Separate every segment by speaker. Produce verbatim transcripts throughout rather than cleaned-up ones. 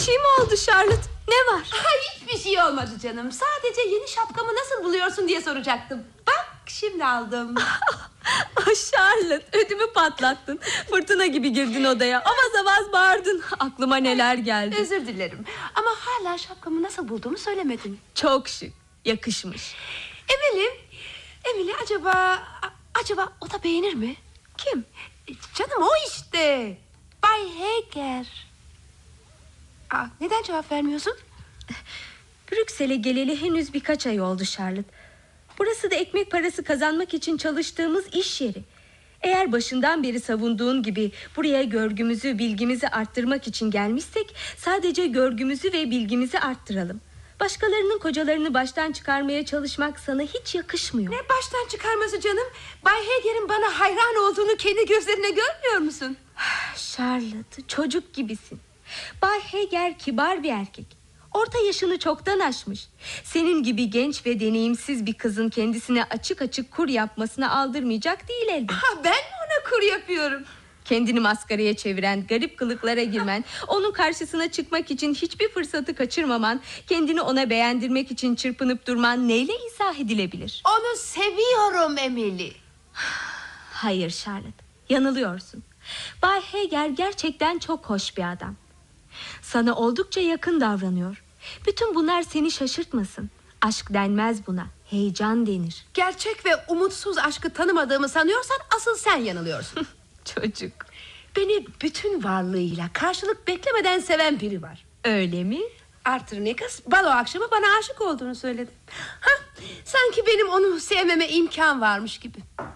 Speaker 1: şey mi oldu Charlotte? Ne var?
Speaker 2: Ha, hiçbir şey olmadı canım. Sadece yeni şapkamı nasıl buluyorsun diye soracaktım. Bak şimdi aldım.
Speaker 1: Charlotte, ödümü patlattın. Fırtına gibi girdin odaya. Avaz avaz bağırdın. Aklıma neler geldi.
Speaker 2: Özür dilerim. Ama hala şapkamı nasıl bulduğumu söylemedin.
Speaker 1: Çok şık, yakışmış.
Speaker 2: Emily, Emily acaba acaba o da beğenir mi?
Speaker 1: Kim?
Speaker 2: Canım o işte. Bay Heger. Aa, neden cevap vermiyorsun?
Speaker 1: Brüksel'e geleli henüz birkaç ay oldu Charlotte. Burası da ekmek parası kazanmak için çalıştığımız iş yeri. Eğer başından beri savunduğun gibi buraya görgümüzü, bilgimizi arttırmak için gelmişsek, sadece görgümüzü ve bilgimizi arttıralım. Başkalarının kocalarını baştan çıkarmaya çalışmak sana hiç yakışmıyor.
Speaker 2: Ne baştan çıkarması canım? Bay Heger'in bana hayran olduğunu kendi gözlerine görmüyor musun?
Speaker 1: Charlotte, çocuk gibisin. Bay Heger kibar bir erkek. Orta yaşını çoktan aşmış. Senin gibi genç ve deneyimsiz bir kızın kendisine açık açık kur yapmasına aldırmayacak değil elbette.
Speaker 2: Ha, ben mi ona kur yapıyorum?
Speaker 1: Kendini maskaraya çeviren, garip kılıklara girmen, onun karşısına çıkmak için hiçbir fırsatı kaçırmaman, kendini ona beğendirmek için çırpınıp durman neyle izah edilebilir?
Speaker 2: Onu seviyorum Emily.
Speaker 1: Hayır Charlotte, yanılıyorsun. Bay Heger gerçekten çok hoş bir adam. Sana oldukça yakın davranıyor. Bütün bunlar seni şaşırtmasın. Aşk denmez buna, heyecan denir.
Speaker 2: Gerçek ve umutsuz aşkı tanımadığımı sanıyorsan asıl sen yanılıyorsun.
Speaker 1: Çocuk.
Speaker 2: Beni bütün varlığıyla karşılık beklemeden seven biri var.
Speaker 1: Öyle mi?
Speaker 2: Arthur Nichols balo akşamı bana aşık olduğunu söyledi. Ha, sanki benim onu sevmeme imkan varmış gibi.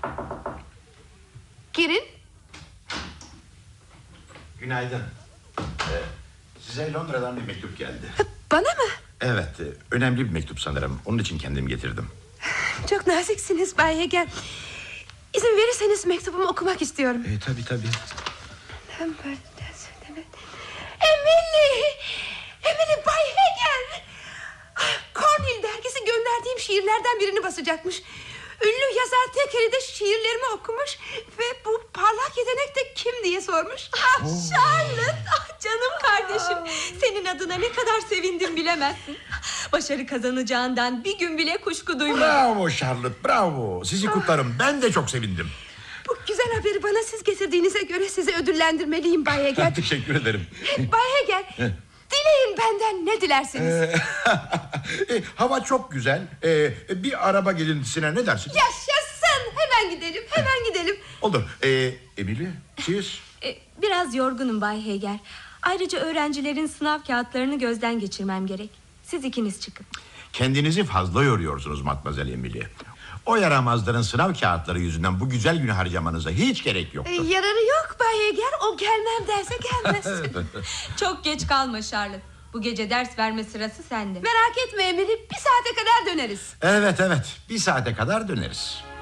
Speaker 2: Girin.
Speaker 3: Günaydın. Ee, size Londra'dan bir mektup geldi.
Speaker 2: Bana mı?
Speaker 3: Evet, e, önemli bir mektup sanırım. Onun için kendim getirdim.
Speaker 2: Çok naziksiniz Bay Heger. İzin verirseniz mektubumu okumak istiyorum.
Speaker 3: E, tabii tabii.
Speaker 2: Emily! Emily, Bay Heger! Cornhill dergisi gönderdiğim şiirlerden birini basacakmış. Ünlü yazar Thackeray de şiirlerimi okumuş ve bu parlak yetenek de kim diye sormuş.
Speaker 1: Ah Charlotte, ah canım kardeşim. Senin adına ne kadar sevindim bilemezsin. Başarı kazanacağından bir gün bile kuşku duymadım.
Speaker 3: Bravo Charlotte, bravo. Sizi kutlarım. Ben de çok sevindim.
Speaker 2: Bu güzel haberi bana siz getirdiğinize göre sizi ödüllendirmeliyim Bay Heger.
Speaker 3: Teşekkür ederim.
Speaker 2: Bay Heger, dileyin benden ne dilersiniz?
Speaker 3: e, hava çok güzel. E, bir araba gelintisine ne dersiniz?
Speaker 2: Yaşasın, hemen gidelim, hemen gidelim.
Speaker 3: Olur. E, Emily, siz?
Speaker 1: Ee, biraz yorgunum Bay Heger. Ayrıca öğrencilerin sınav kağıtlarını gözden geçirmem gerek. Siz ikiniz çıkın.
Speaker 3: Kendinizi fazla yoruyorsunuz Matmazel Emily. O yaramazların sınav kağıtları yüzünden bu güzel günü harcamanıza hiç gerek yoktu.
Speaker 2: Ee, yararı yok Bay Heger, o gelmem derse gelmez.
Speaker 1: Çok geç kalma Charlotte. Bu gece ders verme sırası sende.
Speaker 2: Merak etme Emily, bir saate kadar döneriz.
Speaker 3: Evet evet, bir saate kadar döneriz.